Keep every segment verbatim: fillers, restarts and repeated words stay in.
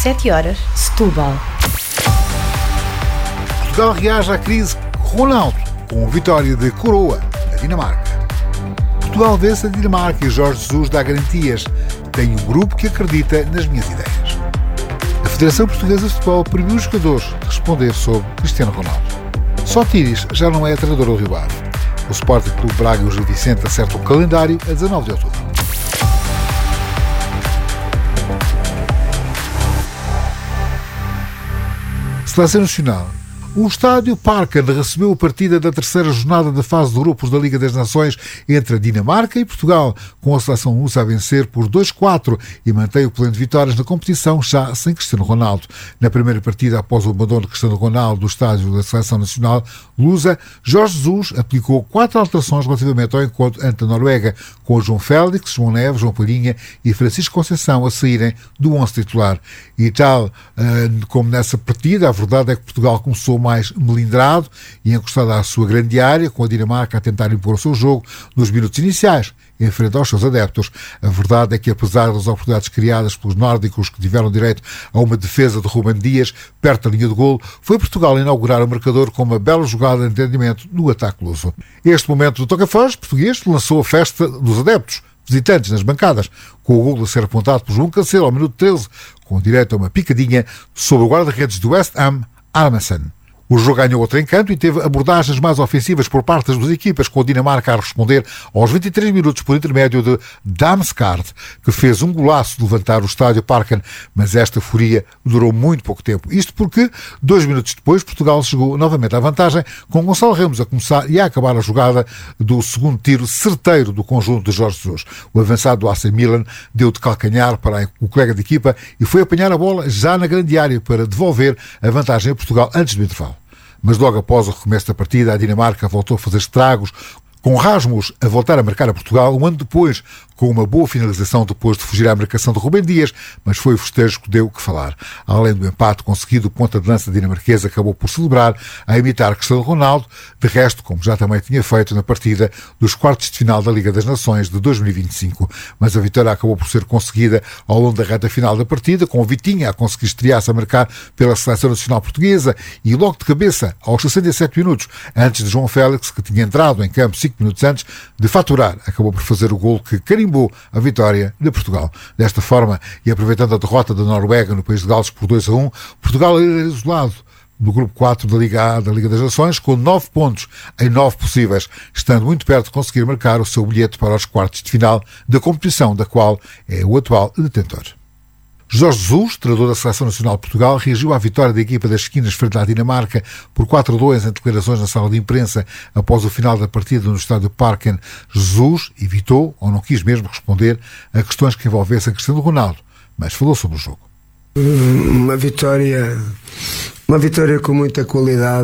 sete horas, Setúbal. Portugal reage à crise Ronaldo com a vitória de Coroa na Dinamarca. Portugal vence a Dinamarca e Jorge Jesus dá garantias. Tenho um grupo que acredita nas minhas ideias. A Federação Portuguesa de Futebol proibiu os jogadores de responder sobre Cristiano Ronaldo. Só Tiris já não é treinador do Rio Ave. O Sporting Clube Braga e o Gil Vicente acertam o calendário a dezanove de outubro. Seleção Nacional. O estádio Parken recebeu a partida da terceira jornada da fase de grupos da Liga das Nações entre a Dinamarca e Portugal, com a seleção lusa a vencer por dois a quatro e mantém o pleno de vitórias na competição já sem Cristiano Ronaldo. Na primeira partida, após o abandono de Cristiano Ronaldo do estádio da Seleção Nacional lusa, Jorge Jesus aplicou quatro alterações relativamente ao encontro ante a Noruega, com João Félix, João Neves, João Palhinha e Francisco Conceição a saírem do onze titular. E tal como nessa partida, a verdade é que Portugal começou mais melindrado e encostado à sua grande área, com a Dinamarca a tentar impor o seu jogo nos minutos iniciais, em frente aos seus adeptos. A verdade é que, apesar das oportunidades criadas pelos nórdicos, que tiveram direito a uma defesa de Ruben Dias perto da linha de golo, foi Portugal a inaugurar o marcador com uma bela jogada de entendimento no ataque luso. Este momento do toca-foz português lançou a festa dos adeptos visitantes nas bancadas, com o golo a ser apontado por João Cancelo ao minuto treze, com direito a uma picadinha sobre o guarda-redes do West Ham, Armason. O jogo ganhou outro encanto e teve abordagens mais ofensivas por parte das duas equipas, com a Dinamarca a responder aos vinte e três minutos por intermédio de Damsgaard, que fez um golaço de levantar o estádio Parken, mas esta furia durou muito pouco tempo. Isto porque, dois minutos depois, Portugal chegou novamente à vantagem, com Gonçalo Ramos a começar e a acabar a jogada do segundo tiro certeiro do conjunto de Jorge Jesus. O avançado do A C Milan deu de calcanhar para o colega de equipa e foi apanhar a bola já na grande área para devolver a vantagem a Portugal antes do intervalo. Mas logo após o recomeço da partida, a Dinamarca voltou a fazer estragos, com Rasmus a voltar a marcar a Portugal um ano depois, com uma boa finalização depois de fugir à marcação de Ruben Dias, mas foi o festejo que deu o que falar. Além do empate conseguido, o ponta de lança dinamarquesa acabou por celebrar a imitar Cristiano Ronaldo, de resto, como já também tinha feito na partida dos quartos de final da Liga das Nações de dois mil e vinte e cinco. Mas a vitória acabou por ser conseguida ao longo da reta final da partida, com o Vitinha a conseguir estrear-se a marcar pela Seleção Nacional Portuguesa e logo de cabeça, aos sessenta e sete minutos, antes de João Félix, que tinha entrado em campo cinco minutos antes de faturar, acabou por fazer o golo que carimbou a vitória de Portugal. Desta forma, e aproveitando a derrota da Noruega no país de Gales por dois a um, Portugal era isolado do grupo quatro da Liga A da Liga das Nações, com nove pontos em nove possíveis, estando muito perto de conseguir marcar o seu bilhete para os quartos de final da competição, da qual é o atual detentor. Jorge Jesus, treinador da Seleção Nacional de Portugal, reagiu à vitória da equipa das esquinas frente à Dinamarca por quatro a dois em declarações na sala de imprensa após o final da partida no estádio Parken. Jesus evitou, ou não quis mesmo responder, a questões que envolvessem Cristiano Ronaldo, mas falou sobre o jogo. Uma vitória, uma vitória com muita qualidade,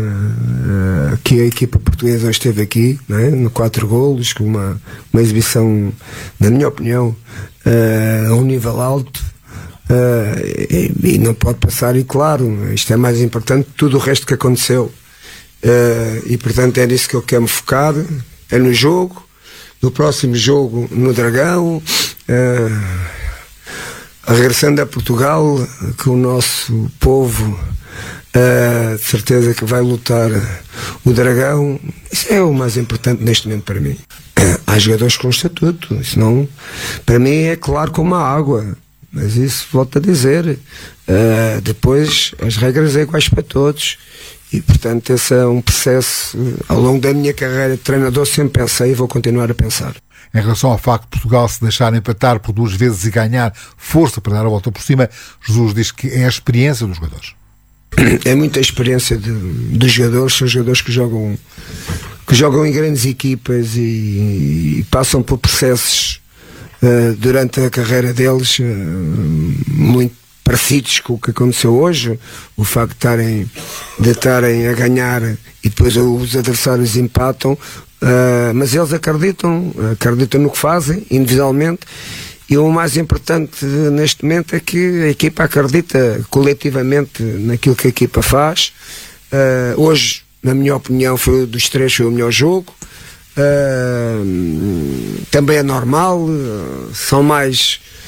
uh, que a equipa portuguesa esteve aqui, não é? No quatro golos, com uma, uma exibição, na minha opinião, uh, a um nível alto. Uh, e, e não pode passar, e claro, isto é mais importante que tudo o resto que aconteceu, uh, e portanto é nisso que eu quero me focar, é no jogo, no próximo jogo no Dragão, uh, regressando a Portugal, que o nosso povo uh, de certeza que vai lutar o Dragão. Isso é o mais importante neste momento para mim. Há jogadores com estatuto, isso não, para mim é claro como a água. Mas isso, volto a dizer, uh, depois as regras são iguais para todos e, portanto, esse é um processo, uh, ao longo da minha carreira de treinador sempre pensei e vou continuar a pensar. Em relação ao facto de Portugal se deixar empatar por duas vezes e ganhar força para dar a volta por cima, Jesus diz que é a experiência dos jogadores. É muita experiência de, dos jogadores, são jogadores que jogam, que jogam em grandes equipas e, e passam por processos Uh, durante a carreira deles uh, muito parecidos com o que aconteceu hoje, o facto de estarem, de estarem a ganhar e depois os adversários empatam, uh, mas eles acreditam, acreditam no que fazem individualmente, e o mais importante neste momento é que a equipa acredita coletivamente naquilo que a equipa faz. Uh, hoje, na minha opinião, foi dos três foi o melhor jogo. Uh, também é normal, uh, são mais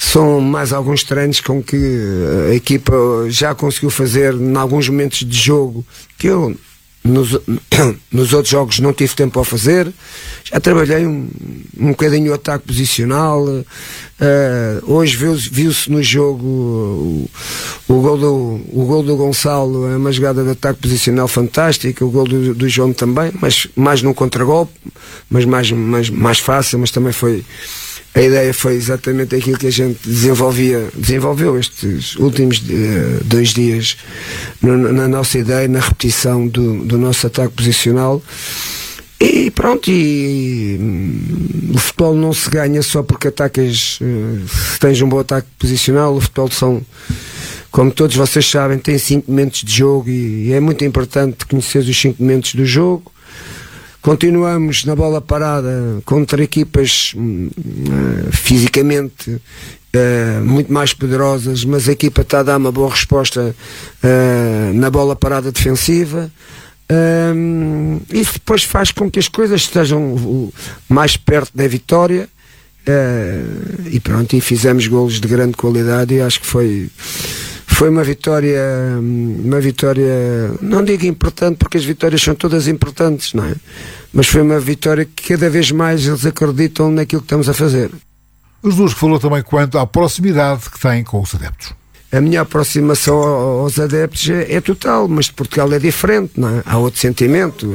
são mais alguns treinos com que a equipa já conseguiu fazer em alguns momentos de jogo que eu nos, nos outros jogos não tive tempo a fazer. Já trabalhei um, um bocadinho o ataque posicional. Uh, hoje viu-se, viu-se no jogo o, o, gol do, o gol do Gonçalo, é uma jogada de ataque posicional fantástica, o gol do, do João também, mas mais num contragolpe, mas mais, mais, mais fácil, mas também foi. A ideia foi exatamente aquilo que a gente desenvolvia, desenvolveu estes últimos uh, dois dias no, na nossa ideia, na repetição do, do nosso ataque posicional. E pronto, e hum, o futebol não se ganha só porque atacas, uh, se tens um bom ataque posicional. O futebol são, como todos vocês sabem, tem cinco momentos de jogo e, e é muito importante conhecer os cinco momentos do jogo. Continuamos na bola parada contra equipas uh, fisicamente uh, muito mais poderosas, mas a equipa está a dar uma boa resposta uh, na bola parada defensiva. Uh, isso depois faz com que as coisas estejam uh, mais perto da vitória. Uh, e pronto, e fizemos golos de grande qualidade e acho que foi... Foi uma vitória, uma vitória, não digo importante porque as vitórias são todas importantes, não é? Mas foi uma vitória que cada vez mais eles acreditam naquilo que estamos a fazer. Os dois falou também quanto à proximidade que têm com os adeptos. A minha aproximação aos adeptos é, é total, mas de Portugal é diferente, não é? Há outro sentimento,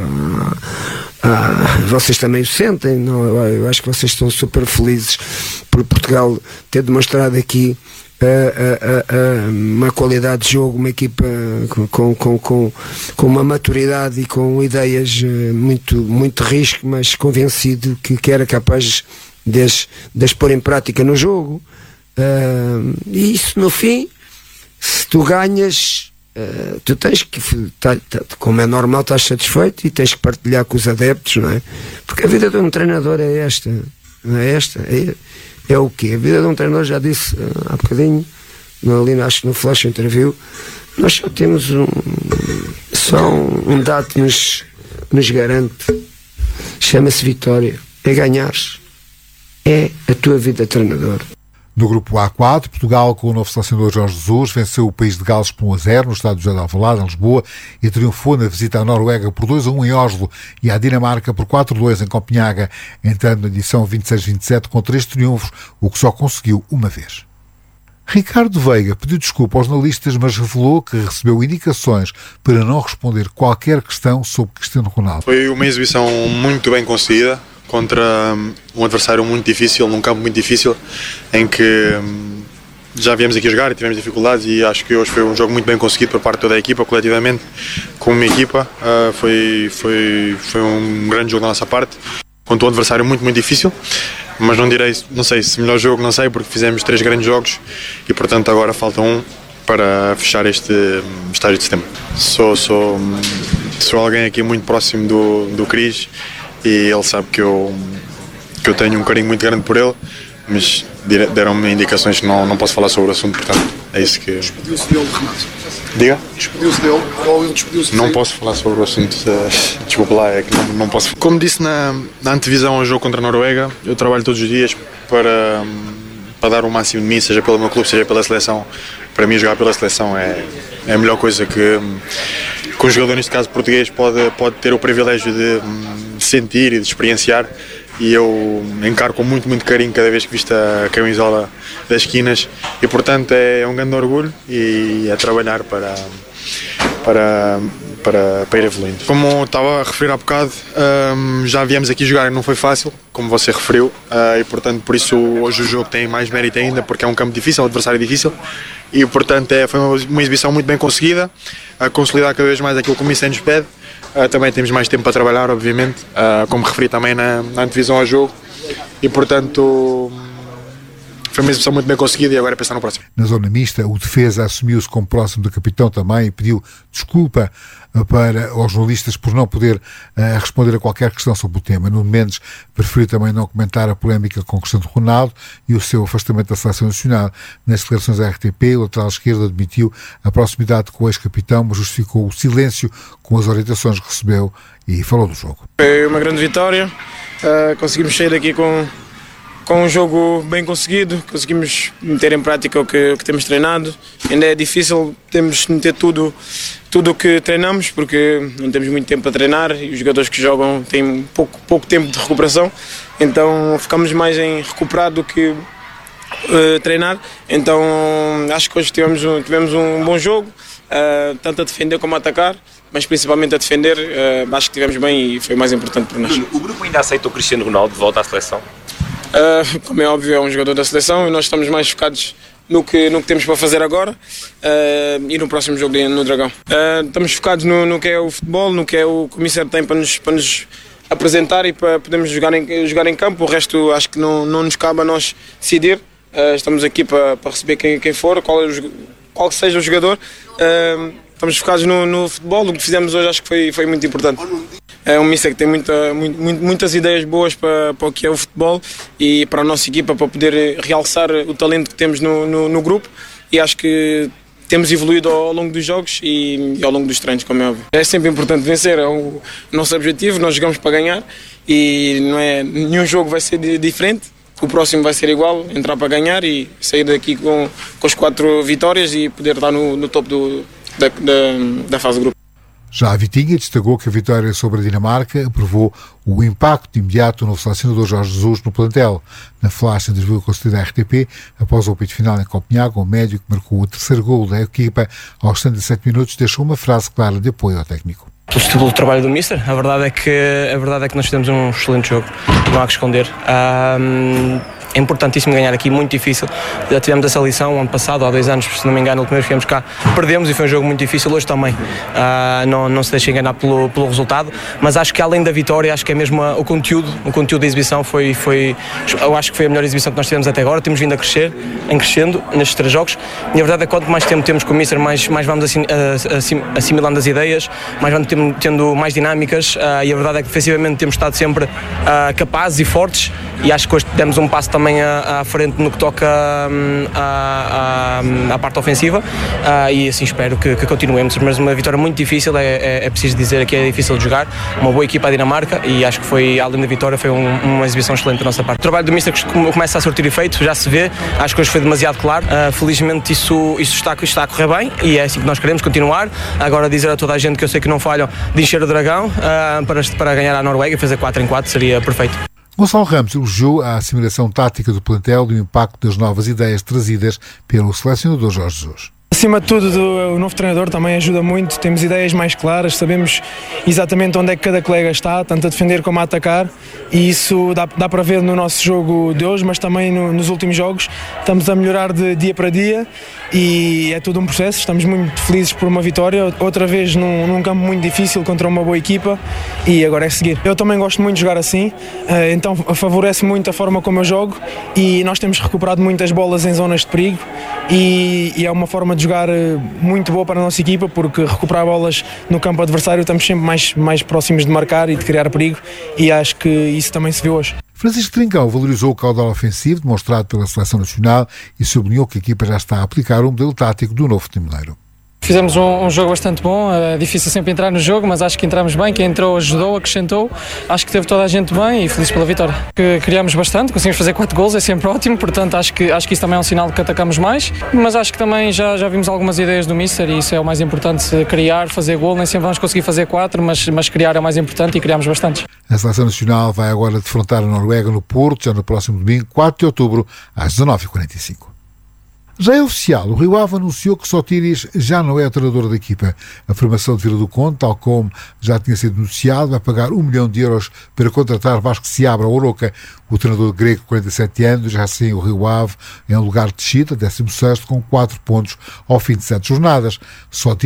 há, há, vocês também o sentem, não? Eu acho que vocês estão super felizes por Portugal ter demonstrado aqui Uh, uh, uh, uh, uma qualidade de jogo, uma equipa com, com, com, com uma maturidade e com ideias uh, muito, muito risco, mas convencido que, que era capaz de as, de as pôr em prática no jogo. Uh, e isso no fim, se tu ganhas, uh, tu tens que, tá, tá, como é normal, estás satisfeito e tens que partilhar com os adeptos, não é? Porque a vida de um treinador é esta, não é esta? É, É o quê? A vida de um treinador, já disse uh, há bocadinho, no, ali acho que no Flash Interview, nós só temos um, só um, um dado que nos, nos garante, chama-se vitória, é ganhares, é a tua vida de treinador. No grupo A quatro, Portugal, com o novo selecionador Jorge Jesus, venceu o país de Gales por um a zero no estádio José de Alvalade, em Lisboa, e triunfou na visita à Noruega por dois a um em Oslo e à Dinamarca por quatro a dois em Copenhaga, entrando na edição vinte e seis vinte e sete com três triunfos, o que só conseguiu uma vez. Ricardo Veiga pediu desculpa aos jornalistas, mas revelou que recebeu indicações para não responder qualquer questão sobre Cristiano Ronaldo. Foi uma exibição muito bem conseguida, contra um adversário muito difícil, num campo muito difícil, em que já viemos aqui jogar e tivemos dificuldades, e acho que hoje foi um jogo muito bem conseguido por parte de toda a equipa, coletivamente, como uma equipa. Uh, foi, foi, foi um grande jogo da nossa parte, contra um adversário muito, muito difícil, mas não direi, não sei se melhor jogo, não sei, porque fizemos três grandes jogos e portanto agora falta um para fechar este estágio de setembro. Sou, sou, sou alguém aqui muito próximo do, do Cris, e ele sabe que eu, que eu tenho um carinho muito grande por ele, mas deram-me indicações que não, não posso falar sobre o assunto, portanto é isso que... Despediu-se dele, Renato. Diga? Despediu-se dele, ou ele despediu-se Não posso falar sobre o assunto, desculpa lá, é que não, não posso. Como disse na, na antevisão ao jogo contra a Noruega, eu trabalho todos os dias para, para dar o máximo de mim, seja pelo meu clube, seja pela seleção. Para mim jogar pela seleção é, é a melhor coisa que, que um jogador, neste caso português, pode, pode ter o privilégio de sentir e de experienciar, e eu encaro com muito, muito carinho cada vez que visto a camisola das esquinas, e portanto é um grande orgulho e é trabalhar para, para, para, para ir evoluindo. Como estava a referir há bocado, um, já viemos aqui jogar e não foi fácil, como você referiu, uh, e portanto por isso hoje o jogo tem mais mérito ainda, porque é um campo difícil, um adversário difícil, e portanto é, foi uma, uma exibição muito bem conseguida, a consolidar cada vez mais aquilo que o Mister nos pede. Uh, também temos mais tempo para trabalhar, obviamente, uh, como referi também na, na antevisão ao jogo, e portanto foi uma exibição muito bem conseguida e agora é pensar no próximo. Na zona mista, o defesa assumiu-se como próximo do capitão também e pediu desculpa para os jornalistas por não poder uh, responder a qualquer questão sobre o tema. Nuno Mendes preferiu também não comentar a polémica com Cristiano Ronaldo e o seu afastamento da Seleção Nacional. Nas declarações da R T P, o lateral esquerdo admitiu a proximidade com o ex-capitão, mas justificou o silêncio com as orientações que recebeu e falou do jogo. Foi uma grande vitória, uh, conseguimos sair daqui com, com um jogo bem conseguido, conseguimos meter em prática o que, o que temos treinado. Ainda é difícil, temos de meter tudo tudo o que treinamos, porque não temos muito tempo para treinar e os jogadores que jogam têm pouco, pouco tempo de recuperação, então ficamos mais em recuperar do que uh, treinar. Então acho que hoje tivemos um, tivemos um bom jogo, uh, tanto a defender como a atacar, mas principalmente a defender. Uh, acho que tivemos bem e foi o mais importante para nós. O grupo ainda aceita o Cristiano Ronaldo de volta à seleção? Uh, como é óbvio, é um jogador da seleção e nós estamos mais focados no que, no que temos para fazer agora uh, e no próximo jogo no Dragão. Uh, estamos focados no, no que é o futebol, no que é o que o Mister tem para nos, para nos apresentar e para podermos jogar em, jogar em campo. O resto acho que não, não nos cabe a nós decidir. Uh, estamos aqui para, para receber quem, quem for, qual, é o, qual seja o jogador. Uh, estamos focados no, no futebol. O que fizemos hoje acho que foi, foi muito importante. É um Mister que tem muita, muito, muitas ideias boas para, para o que é o futebol e para a nossa equipa, para poder realçar o talento que temos no, no, no grupo, e acho que temos evoluído ao longo dos jogos e, e ao longo dos treinos, como é óbvio. É sempre importante vencer, é o nosso objetivo, nós jogamos para ganhar e não é, nenhum jogo vai ser diferente, o próximo vai ser igual, entrar para ganhar e sair daqui com, com as quatro vitórias e poder estar no, no topo do, da, da, da fase do grupo. Já a Vitinha destacou que a vitória sobre a Dinamarca provou o impacto imediato no selecionador Jorge Jesus no plantel. Na flash entrevista concedida à R T P, após o apito final em Copenhague, o médio que marcou o terceiro golo da equipa aos setenta e sete minutos deixou uma frase clara de apoio ao técnico. Pelo trabalho do Mister, a verdade é que, a verdade é que nós fizemos um excelente jogo, não há que esconder. Um, É importantíssimo ganhar aqui, muito difícil. Já tivemos essa lição ano passado, há dois anos, se não me engano, o primeiro que viemos cá, perdemos e foi um jogo muito difícil, hoje também. Uh, não, não se deixe enganar pelo, pelo resultado, mas acho que além da vitória, acho que é mesmo a, o conteúdo, o conteúdo da exibição foi, foi, eu acho que foi a melhor exibição que nós tivemos até agora. Temos vindo a crescer, em crescendo, nestes três jogos, e a verdade é que quanto mais tempo temos com o Mister, mais, mais vamos assim, assim, assimilando as ideias, mais vamos tendo, tendo mais dinâmicas, uh, e a verdade é que defensivamente temos estado sempre uh, capazes e fortes, e acho que hoje demos um passo também à, à frente no que toca um, à, à, à parte ofensiva, uh, e assim espero que, que continuemos, mas uma vitória muito difícil, é, é, é preciso dizer que é difícil de jogar, uma boa equipa a Dinamarca, e acho que foi, além da vitória, foi um, uma exibição excelente da nossa parte. O trabalho do Mister começa a surtir efeito, já se vê, acho que hoje foi demasiado claro, uh, felizmente isso, isso está, está a correr bem, e é assim que nós queremos continuar. Agora dizer a toda a gente que eu sei que não falham de encher o Dragão uh, para, para ganhar a Noruega e fazer quatro em quatro seria perfeito. Gonçalo Ramos elogiou a assimilação tática do plantel e o impacto das novas ideias trazidas pelo selecionador Jorge Jesus. Acima de tudo, o novo treinador também ajuda muito, temos ideias mais claras, sabemos exatamente onde é que cada colega está, tanto a defender como a atacar, e isso dá, dá para ver no nosso jogo de hoje, mas também no, nos últimos jogos. Estamos a melhorar de dia para dia e é tudo um processo, estamos muito felizes por uma vitória, outra vez num, num campo muito difícil contra uma boa equipa, e agora é seguir. Eu também gosto muito de jogar assim, então favorece muito a forma como eu jogo, e nós temos recuperado muitas bolas em zonas de perigo, e, e é uma forma de jogar muito boa para a nossa equipa, porque recuperar bolas no campo adversário estamos sempre mais, mais próximos de marcar e de criar perigo, e acho que isso também se viu hoje. Francisco Trincão valorizou o caudal ofensivo demonstrado pela Seleção Nacional e sublinhou que a equipa já está a aplicar o modelo tático do novo Timoneiro. Fizemos um, um jogo bastante bom, é difícil sempre entrar no jogo, mas acho que entramos bem, quem entrou ajudou, acrescentou, acho que teve toda a gente bem e feliz pela vitória. Que criámos bastante, conseguimos fazer quatro gols, é sempre ótimo, portanto acho que, acho que isso também é um sinal de que atacamos mais, mas acho que também já, já vimos algumas ideias do Mister e isso é o mais importante, criar, fazer gol, nem sempre vamos conseguir fazer quatro, mas, mas criar é o mais importante e criámos bastante. A Seleção Nacional vai agora defrontar a Noruega no Porto, já no próximo domingo, quatro de outubro, às dezanove e quarenta e cinco. Já é oficial, o Rio Ave anunciou que Sotiris já não é o treinador da equipa. A formação de Vila do Conde, tal como já tinha sido anunciado, vai pagar um milhão de euros para contratar Vasco Seabra ou Oroca. O treinador grego, quarenta e sete anos, já sem o Rio Ave em lugar de descida, décimo sexto, com quatro pontos ao fim de sete jornadas. Sotiris